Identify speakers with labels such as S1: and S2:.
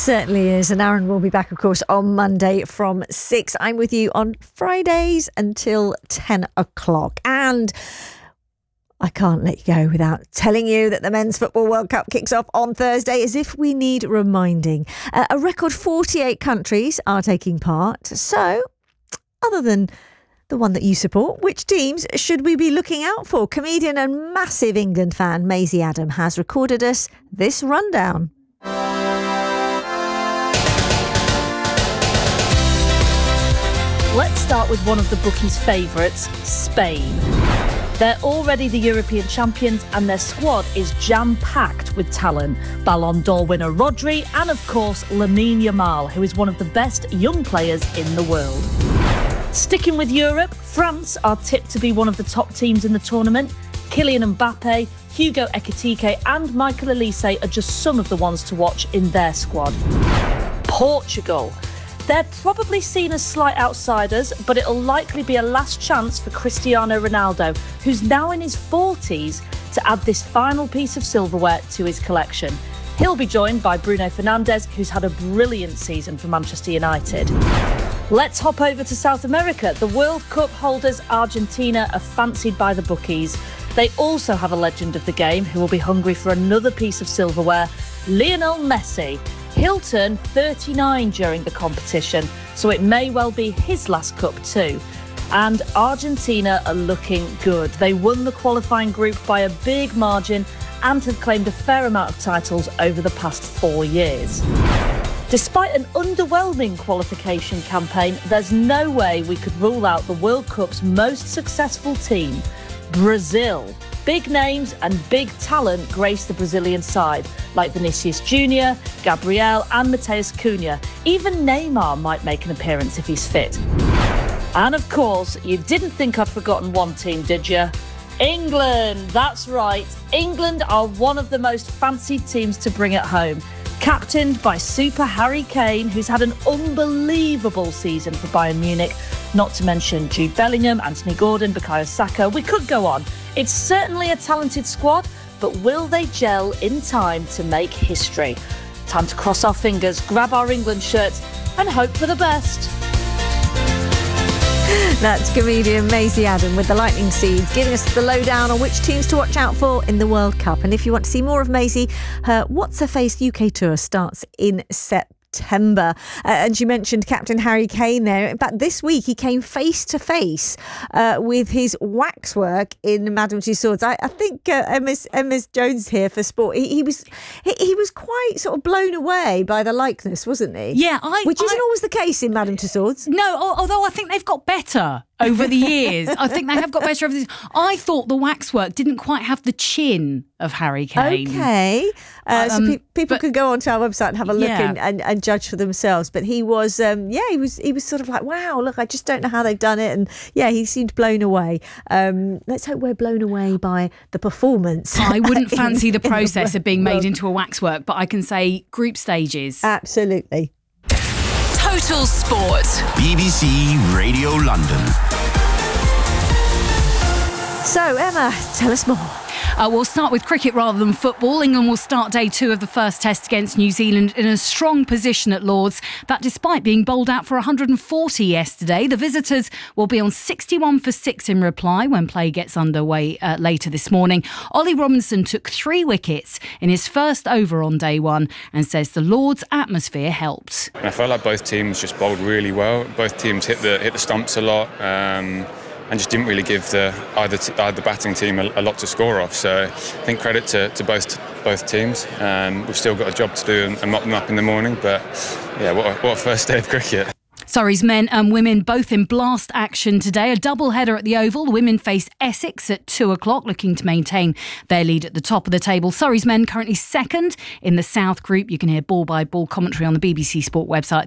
S1: certainly is. And Aaron will be back, of course, on Monday from 6. I'm with you on Fridays until 10 o'clock. And I can't let you go without telling you that the Men's Football World Cup kicks off on Thursday, as if we need reminding. A record 48 countries are taking part. So, other than the one that you support, which teams should we be looking out for? Comedian and massive England fan Maisie Adam has recorded us this rundown.
S2: Let's start with one of the bookies' favourites, Spain. They're already the European champions and their squad is jam-packed with talent. Ballon d'Or winner Rodri and, of course, Lamine Yamal, who is one of the best young players in the world. Sticking with Europe, France are tipped to be one of the top teams in the tournament. Kylian Mbappe, Hugo Ekitike and Michael Olise are just some of the ones to watch in their squad. Portugal. They're probably seen as slight outsiders, but it'll likely be a last chance for Cristiano Ronaldo, who's now in his 40s, to add this final piece of silverware to his collection. He'll be joined by Bruno Fernandes, who's had a brilliant season for Manchester United. Let's hop over to South America. The World Cup holders Argentina are fancied by the bookies. They also have a legend of the game who will be hungry for another piece of silverware, Lionel Messi. He'll turn 39 during the competition, so it may well be his last cup too. And Argentina are looking good. They won the qualifying group by a big margin and have claimed a fair amount of titles over the past 4 years. Despite an underwhelming qualification campaign, there's no way we could rule out the World Cup's most successful team, Brazil. Big names and big talent grace the Brazilian side, like Vinicius Jr., Gabriel and Mateus Cunha. Even Neymar might make an appearance if he's fit. And of course, you didn't think I'd forgotten one team, did you? England, that's right. England are one of the most fancied teams to bring it home. Captained by Super Harry Kane, who's had an unbelievable season for Bayern Munich, not to mention Jude Bellingham, Anthony Gordon, Bukayo Saka. We could go on. It's certainly a talented squad, but will they gel in time to make history? Time to cross our fingers, grab our England shirts and hope for the best.
S1: That's comedian Maisie Adam with the Lightning Seeds, giving us the lowdown on which teams to watch out for in the World Cup. And if you want to see more of Maisie, her What's Her Face UK tour starts in September. And you mentioned Captain Harry Kane there. In fact, this week he came face to face with his waxwork in Madame Tussauds. I think Emma Jones here for sport. He was quite sort of blown away by the likeness, wasn't he?
S3: Yeah,
S1: which isn't always the case in Madame Tussauds.
S3: No, although I think they've got better over the years. I think they have got better over the years. I thought the waxwork didn't quite have the chin of Harry Kane.
S1: Okay. So people could go onto our website and have a look and judge for themselves. But he was, he was sort of like, wow, look, I just don't know how they've done it. And yeah, he seemed blown away. Let's hope we're blown away by the performance.
S3: I wouldn't fancy the process of being made into a waxwork, but I can say group stages.
S1: Absolutely.
S4: Total Sport. BBC Radio London.
S1: So, Emma, tell us more.
S3: We'll start with cricket rather than football. England will start day 2 of the first test against New Zealand in a strong position at Lord's. That despite being bowled out for 140 yesterday. The visitors will be on 61 for 6 in reply when play gets underway later this morning. Ollie Robinson took 3 wickets in his first over on day 1 and says the Lord's atmosphere helped.
S5: I felt like both teams just bowled really well. Both teams hit the stumps a lot. And just didn't really give either batting team a lot to score off. So I think credit to both teams. We've still got a job to do and mop them up in the morning. But yeah, what a first day of cricket.
S3: Surrey's men and women both in blast action today. A double-header at the Oval. The women face Essex at 2 o'clock, looking to maintain their lead at the top of the table. Surrey's men currently second in the South Group. You can hear ball-by-ball commentary on the BBC Sport website.